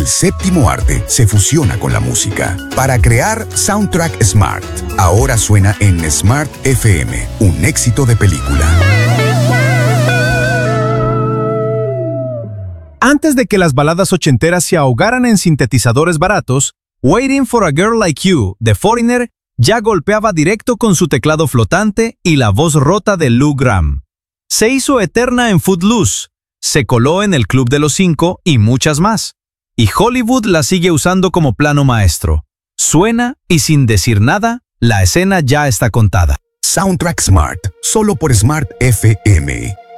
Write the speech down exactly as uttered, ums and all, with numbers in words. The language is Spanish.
El séptimo arte se fusiona con la música para crear Soundtrack Smart. Ahora suena en Smart F M, un éxito de película. Antes de que las baladas ochenteras se ahogaran en sintetizadores baratos, Waiting for a Girl Like You, de Foreigner, ya golpeaba directo con su teclado flotante y la voz rota de Lou Gramm. Se hizo eterna en Footloose, se coló en El Club de los Cinco y muchas más. Y Hollywood la sigue usando como plano maestro. Suena y sin decir nada, la escena ya está contada. Soundtrack Smart, solo por Smart F M.